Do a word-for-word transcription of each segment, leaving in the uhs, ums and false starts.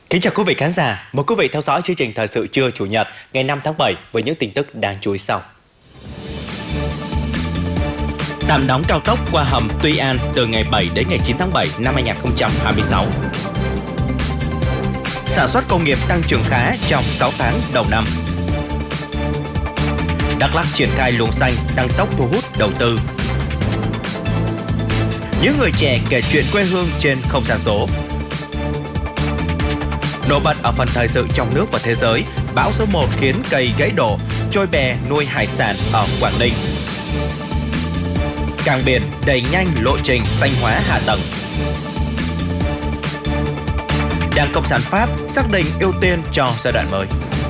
Kính chào quý vị khán giả, mời quý vị theo dõi chương trình thời sự trưa Chủ nhật ngày năm tháng bảy với những tin tức đáng chú ý sau. Tạm đóng cao tốc qua hầm Tuy An từ ngày bảy đến ngày chín tháng bảy năm hai nghìn không trăm hai mươi sáu. Sản xuất công nghiệp tăng trưởng khá trong sáu tháng đầu năm. Đắk Lắk triển khai luồng xanh tăng tốc thu hút đầu tư. Những người trẻ kể chuyện quê hương trên không gian số. Nổi bật ở phần thời sự trong nước và thế giới, bão số một khiến cây gãy đổ, trôi bè nuôi hải sản ở Quảng Ninh. Cảng biển đẩy nhanh lộ trình xanh hóa hạ tầng. Đảng Cộng sản Pháp xác định ưu tiên cho giai đoạn mới.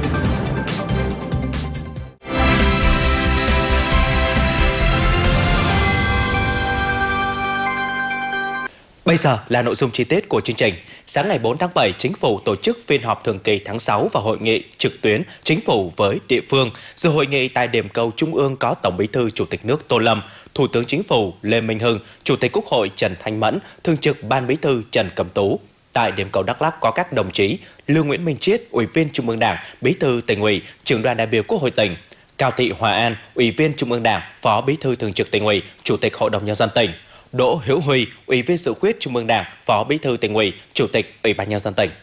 Bây giờ là nội dung chi tiết của chương trình. Sáng ngày bốn tháng bảy, Chính phủ tổ chức phiên họp thường kỳ tháng sáu và hội nghị trực tuyến Chính phủ với địa phương. Dự hội nghị tại điểm cầu Trung ương có Tổng Bí thư Chủ tịch nước Tô Lâm, Thủ tướng Chính phủ Lê Minh Hưng, Chủ tịch Quốc hội Trần Thanh Mẫn, Thường trực Ban Bí thư Trần Cẩm Tú. Tại điểm cầu Đắk Lắk có các đồng chí Lương Nguyễn Minh Chiết, Ủy viên Trung ương Đảng, Bí thư Tỉnh ủy, Trưởng đoàn đại biểu Quốc hội tỉnh; Cao Thị Hòa An, Ủy viên Trung ương Đảng, Phó Bí thư Thường trực Tỉnh ủy, Chủ tịch Hội đồng Nhân dân tỉnh; Đỗ Hữu Huy, Ủy viên Dự khuyết Trung ương Đảng, Phó Bí thư Tỉnh ủy, Chủ tịch Ủy ban Nhân dân tỉnh.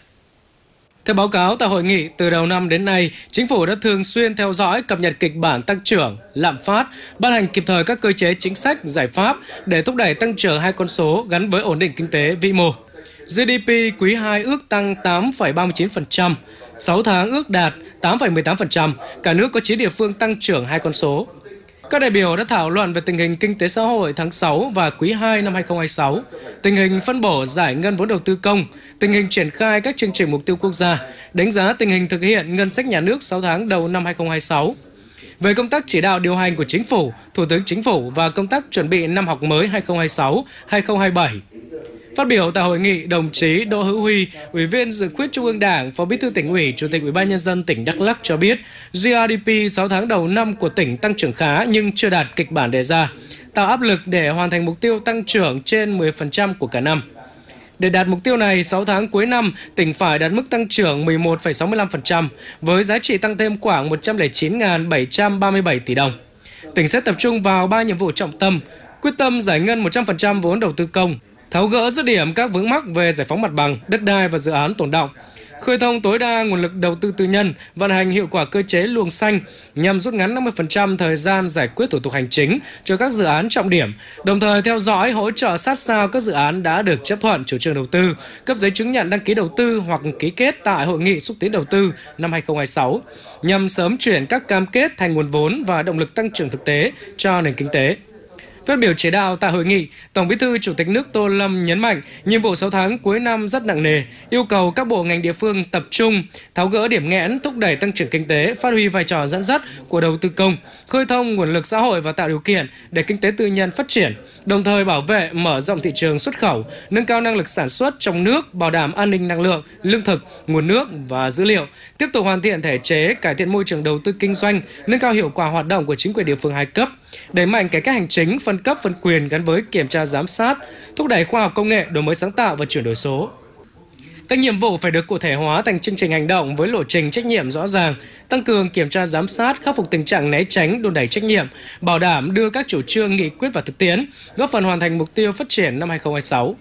Theo báo cáo tại hội nghị, từ đầu năm đến nay, Chính phủ đã thường xuyên theo dõi, cập nhật kịch bản tăng trưởng, lạm phát, ban hành kịp thời các cơ chế chính sách, giải pháp để thúc đẩy tăng trưởng hai con số gắn với ổn định kinh tế vĩ mô. giê đê pê quý hai ước tăng tám phẩy ba mươi chín phần trăm, sáu tháng ước đạt tám phẩy mười tám phần trăm, cả nước có chín địa phương tăng trưởng hai con số. Các đại biểu đã thảo luận về tình hình kinh tế xã hội tháng sáu và quý hai năm hai nghìn không trăm hai mươi sáu, tình hình phân bổ giải ngân vốn đầu tư công, tình hình triển khai các chương trình mục tiêu quốc gia, đánh giá tình hình thực hiện ngân sách nhà nước sáu tháng đầu năm hai nghìn không trăm hai mươi sáu. Về công tác chỉ đạo điều hành của Chính phủ, Thủ tướng Chính phủ và công tác chuẩn bị năm học mới hai nghìn không trăm hai mươi sáu hai nghìn không trăm hai mươi bảy. Phát biểu tại hội nghị, đồng chí Đỗ Hữu Huy, Ủy viên Dự khuyết Trung ương Đảng, Phó Bí thư Tỉnh ủy, Chủ tịch Ủy ban Nhân dân tỉnh Đắk Lắk cho biết, giê rờ đê pê sáu tháng đầu năm của tỉnh tăng trưởng khá nhưng chưa đạt kịch bản đề ra, tạo áp lực để hoàn thành mục tiêu tăng trưởng trên mười phần trăm của cả năm. Để đạt mục tiêu này, sáu tháng cuối năm, tỉnh phải đạt mức tăng trưởng mười một phẩy sáu mươi lăm phần trăm, với giá trị tăng thêm khoảng một trăm lẻ chín nghìn bảy trăm ba mươi bảy tỷ đồng. Tỉnh sẽ tập trung vào ba nhiệm vụ trọng tâm, quyết tâm giải ngân một trăm phần trăm vốn đầu tư công, tháo gỡ dứt điểm các vướng mắc về giải phóng mặt bằng, đất đai và dự án tồn đọng, khơi thông tối đa nguồn lực đầu tư tư nhân, vận hành hiệu quả cơ chế luồng xanh nhằm rút ngắn năm mươi phần trăm thời gian giải quyết thủ tục hành chính cho các dự án trọng điểm, đồng thời theo dõi hỗ trợ sát sao các dự án đã được chấp thuận chủ trương đầu tư, cấp giấy chứng nhận đăng ký đầu tư hoặc ký kết tại hội nghị xúc tiến đầu tư năm hai nghìn không trăm hai mươi sáu, nhằm sớm chuyển các cam kết thành nguồn vốn và động lực tăng trưởng thực tế cho nền kinh tế. Phát biểu chỉ đạo tại hội nghị, Tổng Bí thư Chủ tịch nước Tô Lâm nhấn mạnh nhiệm vụ sáu tháng cuối năm rất nặng nề, yêu cầu các bộ ngành địa phương tập trung tháo gỡ điểm nghẽn, thúc đẩy tăng trưởng kinh tế, phát huy vai trò dẫn dắt của đầu tư công, khơi thông nguồn lực xã hội và tạo điều kiện để kinh tế tư nhân phát triển, đồng thời bảo vệ mở rộng thị trường xuất khẩu, nâng cao năng lực sản xuất trong nước, bảo đảm an ninh năng lượng, lương thực, nguồn nước và dữ liệu, tiếp tục hoàn thiện thể chế, cải thiện môi trường đầu tư kinh doanh, nâng cao hiệu quả hoạt động của chính quyền địa phương hai cấp, đẩy mạnh cải cách hành chính, phân cấp phân quyền gắn với kiểm tra giám sát, thúc đẩy khoa học công nghệ, đổi mới sáng tạo và chuyển đổi số. Các nhiệm vụ phải được cụ thể hóa thành chương trình hành động với lộ trình trách nhiệm rõ ràng, tăng cường kiểm tra giám sát, khắc phục tình trạng né tránh, đùn đẩy trách nhiệm, bảo đảm đưa các chủ trương nghị quyết vào thực tiễn, góp phần hoàn thành mục tiêu phát triển năm hai nghìn không trăm hai mươi sáu.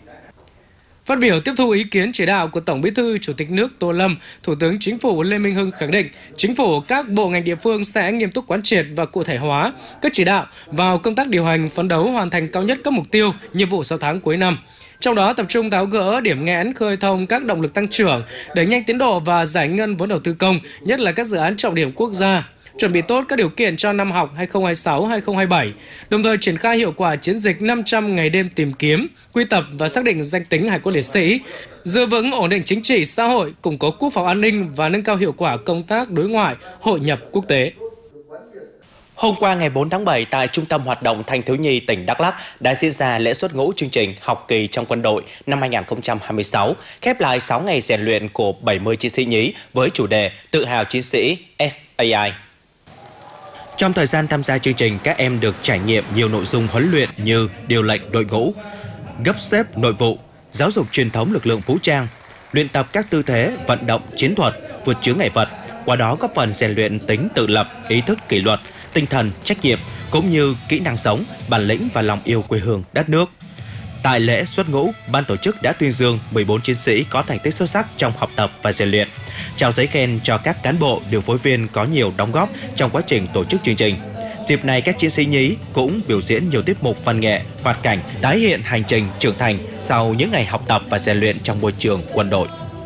Phát biểu tiếp thu ý kiến chỉ đạo của Tổng Bí thư Chủ tịch nước Tô Lâm, Thủ tướng Chính phủ Lê Minh Hưng khẳng định Chính phủ, các bộ ngành địa phương sẽ nghiêm túc quán triệt và cụ thể hóa các chỉ đạo vào công tác điều hành, phấn đấu hoàn thành cao nhất các mục tiêu, nhiệm vụ sáu tháng cuối năm. Trong đó tập trung tháo gỡ điểm nghẽn, khơi thông các động lực tăng trưởng, đẩy nhanh tiến độ và giải ngân vốn đầu tư công, nhất là các dự án trọng điểm quốc gia, chuẩn bị tốt các điều kiện cho năm học hai nghìn không trăm hai mươi sáu hai nghìn không trăm hai mươi bảy, đồng thời triển khai hiệu quả chiến dịch năm trăm ngày đêm tìm kiếm, quy tập và xác định danh tính hải cốt liệt sĩ, giữ vững ổn định chính trị xã hội, củng cố quốc phòng an ninh và nâng cao hiệu quả công tác đối ngoại, hội nhập quốc tế. Hôm qua ngày bốn tháng bảy, tại Trung tâm Hoạt động Thanh thiếu nhi tỉnh Đắk Lắk đã diễn ra lễ xuất ngũ chương trình học kỳ trong quân đội năm hai nghìn không trăm hai mươi sáu, khép lại sáu ngày rèn luyện của bảy mươi chiến sĩ nhí với chủ đề Tự hào chiến sĩ ét a i. Trong thời gian tham gia chương trình, các em được trải nghiệm nhiều nội dung huấn luyện như điều lệnh đội ngũ, gấp xếp nội vụ, giáo dục truyền thống lực lượng vũ trang, luyện tập các tư thế, vận động, chiến thuật, vượt chướng ngại vật, qua đó góp phần rèn luyện tính tự lập, ý thức kỷ luật, tinh thần trách nhiệm cũng như kỹ năng sống, bản lĩnh và lòng yêu quê hương đất nước. Tại lễ xuất ngũ, ban tổ chức đã tuyên dương mười bốn chiến sĩ có thành tích xuất sắc trong học tập và rèn luyện, trao giấy khen cho các cán bộ, điều phối viên có nhiều đóng góp trong quá trình tổ chức chương trình. Dịp này, các chiến sĩ nhí cũng biểu diễn nhiều tiết mục văn nghệ, hoạt cảnh, tái hiện hành trình trưởng thành sau những ngày học tập và rèn luyện trong môi trường quân đội.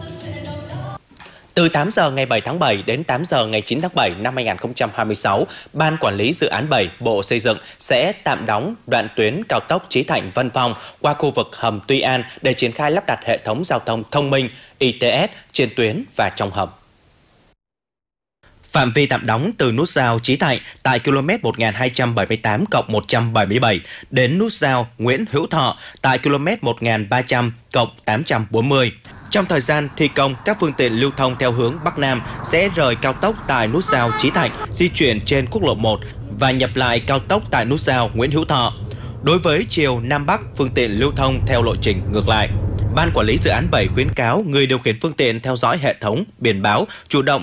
Từ tám giờ ngày bảy tháng bảy đến tám giờ ngày chín tháng bảy năm hai nghìn không trăm hai mươi sáu, Ban Quản lý Dự án bảy Bộ Xây dựng sẽ tạm đóng đoạn tuyến cao tốc Chí Thạnh - Vân Phong qua khu vực hầm Tuy An để triển khai lắp đặt hệ thống giao thông thông minh I T S trên tuyến và trong hầm. Phạm vi tạm đóng từ nút giao Chí Thạnh tại km một nghìn hai trăm bảy mươi tám cộng một trăm bảy mươi bảy đến nút giao Nguyễn Hữu Thọ tại km một nghìn ba trăm cộng tám trăm bốn mươi. Trong thời gian thi công, các phương tiện lưu thông theo hướng Bắc Nam sẽ rời cao tốc tại nút giao Chí Thạnh, di chuyển trên quốc lộ một và nhập lại cao tốc tại nút giao Nguyễn Hữu Thọ. Đối với chiều Nam Bắc, phương tiện lưu thông theo lộ trình ngược lại. Ban Quản lý Dự án bảy khuyến cáo người điều khiển phương tiện theo dõi hệ thống biển báo, chủ động